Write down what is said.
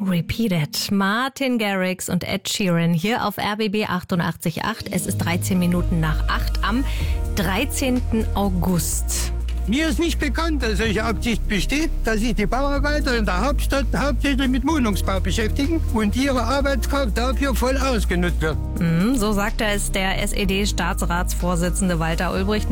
Repeated. Martin Garrix und Ed Sheeran hier auf RBB 88.8. Es ist 13 Minuten nach 8 am 13. August. Mir ist nicht bekannt, dass solche Absicht besteht, dass sich die Bauarbeiter in der Hauptstadt hauptsächlich mit Wohnungsbau beschäftigen und ihre Arbeitskraft dafür voll ausgenutzt wird. So sagte es der SED-Staatsratsvorsitzende Walter Ulbricht.